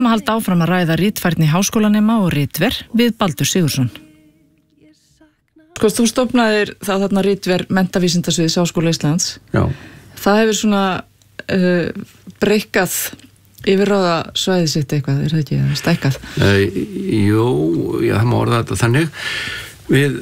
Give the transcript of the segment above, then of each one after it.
Halda áfram að ræða ritfærni háskólanema og ritver við Baldur Sigurðsson. Sko, þú stofnaðir það þarna ritver menntavísindasviðs Háskóla Íslands. Já. Það hefur svona breikkað yfirráða svæðið sitt eitthvað, það ekki, stækkað? Jú, já, það má orða þetta þannig. Við,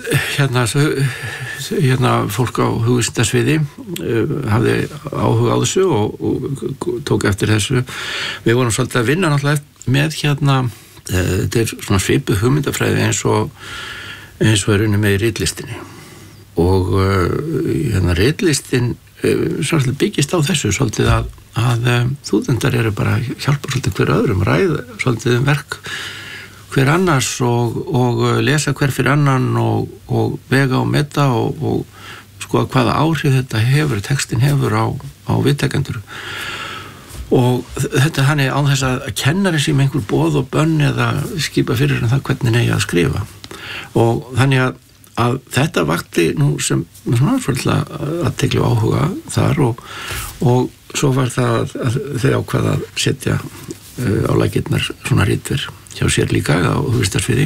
fólk á hugvísindasviði hafði áhuga á þessu og tók eftir þessu. Við vorum svolítið að vinna náttúrulega með þetta svona svipuð hugmyndafræði eins og unni með í ritlistinni. Og ritlistin svolítið byggist á þessu svolítið að stúdentar eru bara að hjálpa svolítið hver öðrum, ræða svolítið verk hver annars og lesa hver fyrir annan og vega og meta og skoða hvaða áhrif þetta hefur, textin hefur á viðtekendur. Og þetta hann án þess að kennari sem einhver boð og bönn eða skipa fyrir það hvernig eigi að skrifa. Og þannig að þetta vakti nú sem svona svolítið að tekla áhuga þar og svo var það að þau ákvaða að setja á laggirnar svona ritver hjá sér líka á hugvísindasviði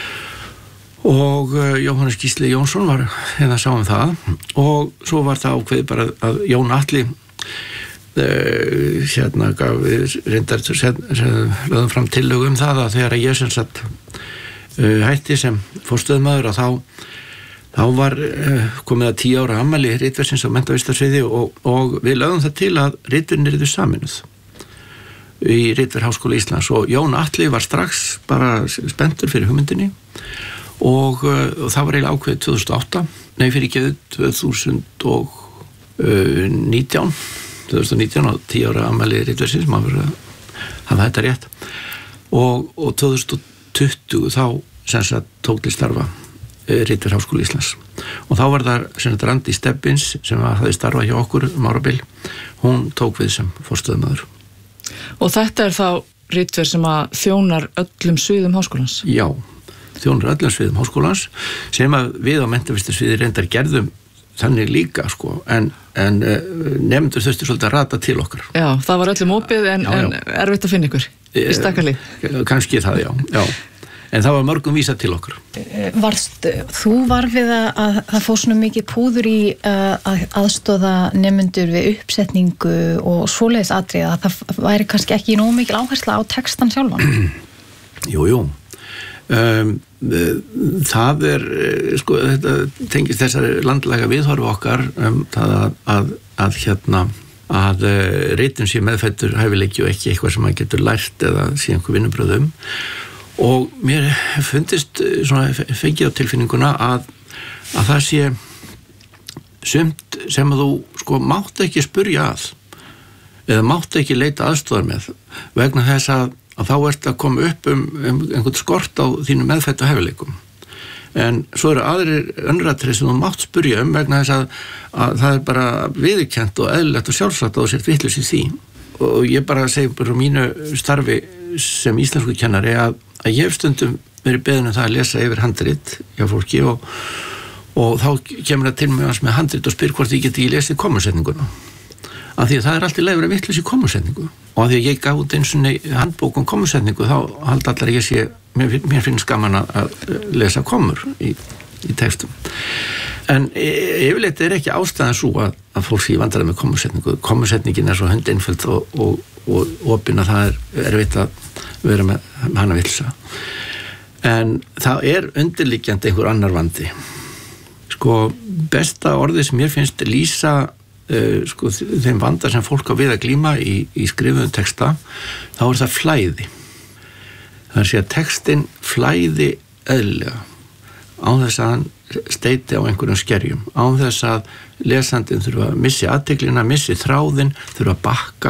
og Jóhannes Gísli Jónsson var að sá það og svo var það ákveðið bara að Jón Atli gaf reyndar lögðum fram tillögu það að þegar ég sem sagt hætti sem forstöðumaður að þá var komið að 10 ára afmæli ritversins á menntavísindasviði og við lögðum það til að ritverin yrðu sameinuð í Ritver Háskóla Íslands og Jón Atli var strax bara spenntur fyrir hugmyndinni og það var eiginlega ákveðið 2008 2019 á 10 ára afmæli ritversins, maður hafa þetta rétt og 2020 þá sem sagt tók til starfa Ritver Háskóla Íslands og þá var það sem sagt Randi Stebbins sem hafði starfað hjá okkur árabil, hún tók við sem forstöðumaður. Og þetta þá ritver sem að þjónar öllum sviðum háskólans? Já, þjónar öllum sviðum háskólans sem að við á menntavísindasviði reyndar gerðum þannig líka sko, en nefndur þurftu svolítið að rata til okkar. Já, það var öllum opið en erfitt að finna ykkur í stakkarlið. Kannski það, já. En það var mörgum vísað til okkur. Þú var við að það fór svona mikið púður í að aðstoða nemendur við uppsetningu og svoleiðis atriði að það væri kannski ekki nógu mikil áhersla á textan sjálfan? Jú. Það sko, þetta tengist þessari landlæga viðhorfi okkar það að ritin sé meðfæddur hæfileiki og ekki eitthvað sem maður getur lært eða sé einhver vinnubröðum. Og mér fundist svona fengið á tilfinninguna að það sé sumt sem að þú sko mátt ekki spurja að eða mátt ekki leita aðstoðar með vegna þess að þá ert að koma upp einhvern skort á þínu meðfæddu hæfileikum. En svo eru aðrir önnratrið sem þú mátt spurja vegna þess að það bara viðurkennt og eðlilegt og sjálfsagt og sért vitlaus í því. Og ég bara segi bara mínu starfi sem íslensku kennari að ég hef stundum verið beðin það að lesa yfir handrit hjá fólki og þá kemur það til mig með handrit og spyr hvort ég geti lesið kommusetninguna. Af því að það alltaf leið verið vitlaus í kommusetningu og af því að ég gaf út eins og handbók kommusetningu þá halda allar að ég sé, mér finnst gaman að lesa kommur í textum. En yfirleitt ekki ástæðan svo að fólk sé vandræði með kommusetningu. Kommusetningin svo hundeinföld og opin að það erfitt að vera með hana vilsa. En það undirliggjandi einhver annar vandi. Sko, besta orðið sem mér finnst lýsa sko, þeim vanda sem fólk á við að glíma í skrifuðum texta, þá það flæði. Það sé að textin flæði eðlilega án þess að hann steiti á einhverjum skerjum, án þess að lesandinn þurfa að missi athyglinna, missi þráðinn, þurfa að bakka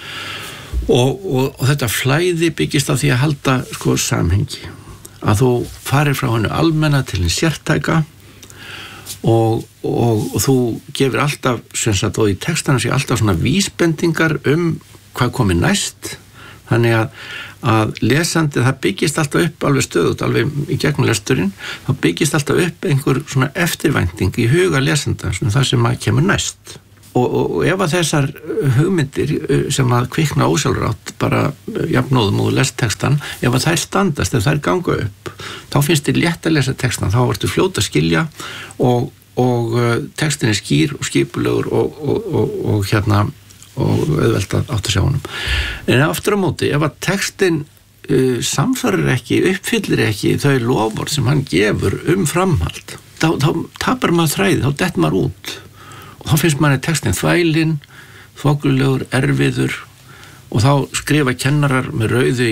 og þetta flæði byggist á því að halda sko samhengi, að þú farir frá hennu almenna til hinn sértæka og þú gefur alltaf, sem sagt, og í textana sé alltaf svona vísbendingar hvað komið næst, þannig að lesandi, það byggist alltaf upp alveg stöðut, alveg í gegnum lesturinn, þá byggist alltaf upp einhver svona eftirvænting í huga lesanda, svona það sem kemur næst. og ef að þessar hugmyndir sem að kvikna ósjálfrátt bara jafnóðum og lest textan, ef að þær standast, ef þær ganga upp, þá finnst þér létt að lesa textan, þá ertu fljót að skilja og textin er skýr og skipulegur og auðvelt að átta sig á honum. En aftur á móti, ef að textin samsvarir ekki, uppfyllir ekki þau lofvörð sem hann gefur framhald, þá tapar maður þræði, þá dettur maður út og þá finnst maður textin þvælinn, þvogulegur, erfiður og þá skrifa kennarar með rauðu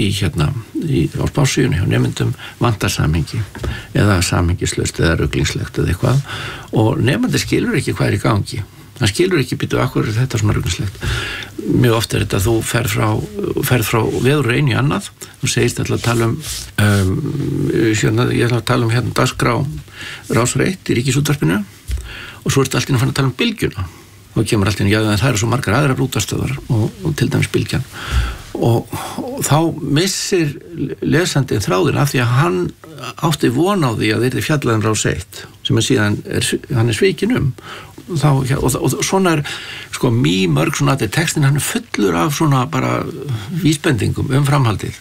á spásíunni hjá nemendum vantar samhengi eða samhengislaust eða ruglingslegt eða eitthvað og nemandi skilur ekki hvað er í gangi. Hann skilur ekki býtu akkur þetta svona ruglingslegt. Mjög oft er þetta að þú ferð frá veður einu í annað, þú segist alltaf að tala ég ætla að tala dagskrá Rás 1 í Ríkisútvarpinu og svo ertu alltaf að fara að tala Bylgjuna og kemur alltaf að það eru svo margar aðrar útvarpsstöðvar og til dæmis Bylgjan og þá missir lesandinn þráðin af því að hann átti von á því að það yrði fjallaðan Rás 1 sem síðan hann er svikinn og svona er sko mörg svona að textin hann er fullur af svona bara vísbendingum framhaldið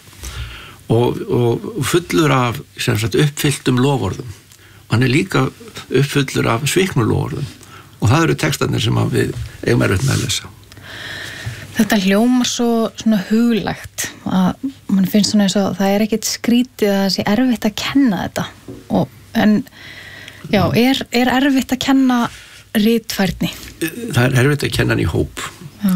og fullur af sem sagt uppfylltum loforðum og hann er líka uppfullur af sviknu loforðum og það eru textarnir sem við eigum erfitt með að lesa. Þetta hljómar svo svona huglægt að mann finnst svona eins og það er ekkert skrítið að það sé erfitt að kenna þetta en já, er erfitt að kenna ritfærni? Það er erfitt að kenna hann í hóp.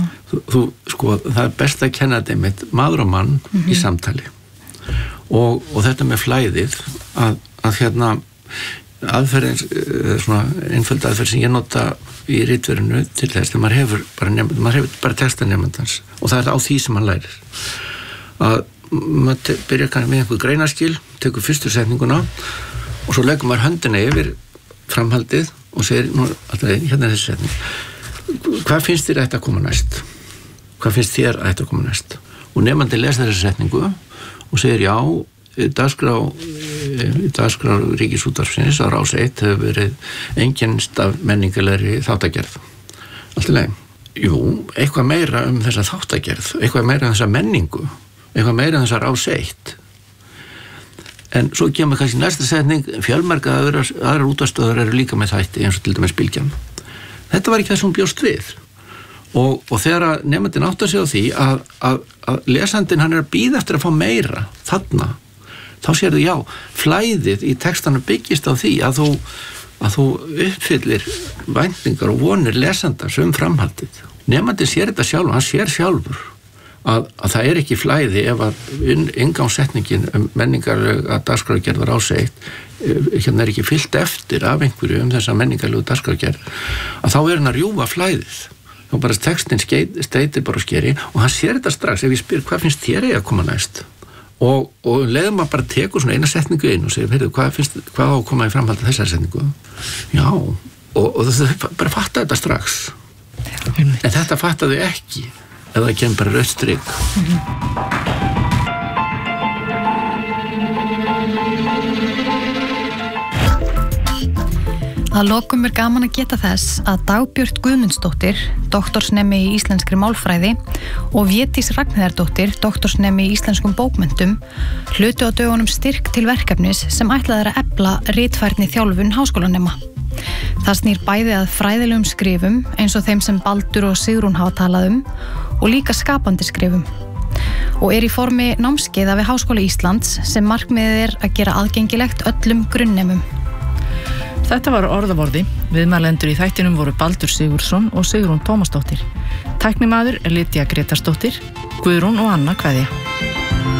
Sko, það er best að kenna þetta með maður og mann í samtali og þetta með flæðið að aðferðin, svona einföld aðferð sem ég nota í ritverinu til þess þegar maður hefur bara texta nemandans og það er á því sem hann lærir að maður byrjar kannski með einhver greinarskil, tekur fyrstu setninguna og svo leggur maður höndina yfir framhaldið og segir, hérna er þessi setning hvað finnst þér að koma næst? Hvað finnst þér að koma næst? Og nemandi lesa þessi setningu og segir já, dagskrá Ríkisútvarpsins á Rás 1 hefur verið einkennst af menningalegri þáttagerð. Allt í lagi. Jú, eitthvað meira þessa þáttagerð, eitthvað meira þessa menningu, eitthvað meira þessa Rás 1. En svo kemur kannski næsta setning, fjölmarga aðrar útvarpsstöðvar eru líka með þætti eins og til dæmis Bylgjan. Þetta var ekki það sem hún bjóst við. Og þegar nemandinn áttar sig á því að lesandinn hann er að bíða eftir að fá meira þarna þá sérðu já, flæðið í textanum byggist á því að þú uppfyllir væntingar og vonir lesandans framhaldið. Nemandinn sér þetta sjálf, hann sér sjálfur að það er ekki flæði ef að inngangssetningin menningarlega dagskrárgerðar Rás 1 hérna er ekki fyllt eftir af einhverju þessa menningarlegu dagskrárgerð að þá er hann að rjúfa flæðið og bara textin steytir bara og skeri og hann sér þetta strax ef ég spyr hvað finnst þér að koma næst og leiðum að bara tekur svona eina setningu inn og segir, heyrðu, hvað á að koma í framhaldi þessari setningu? Já, og þau bara fatta þetta strax. En þetta fattaðu ekki ef það kemur bara rautt strik. Að lokum er gaman að geta þess að Dagbjört Guðmundsdóttir, doktorsnemi í íslenskri málfræði og Védís Ragnheiðardóttir, doktorsnemi í íslenskum bókmenntum, hlutu á dögunum styrk til verkefnis sem ætlað er að efla ritfærni þjálfun háskólanema. Það snýr bæði að fræðilegum skrifum eins og þeim sem Baldur og Sigrún hafa talað og líka skapandi skrifum. Og er í formi námskeiða við Háskóla Íslands sem markmiðið er að gera aðgengilegt öllum grunnnemum. Þetta var orðavorði. Viðmælendur í þættinum voru Baldur Sigurðsson og Sigrún Tómasdóttir. Tæknimaður er Lydia Gretarsdóttir, Guðrún og Anna kveðja.